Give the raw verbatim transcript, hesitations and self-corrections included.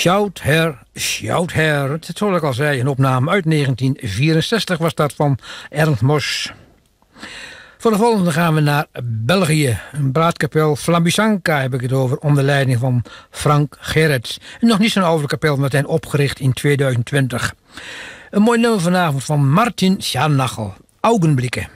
Shout Her, Shout Her. Het is zoals ik al zei, een opname uit negentien vierenzestig was dat van Ernst Mos. Voor de volgende gaan we naar België. Een braadkapel Flambusanca heb ik het over, onder leiding van Frank Gerrits. Nog niet zo'n oude kapel, meteen opgericht in tweeduizend twintig. Een mooi nummer vanavond van Martin Scharnagel. Augenblikken.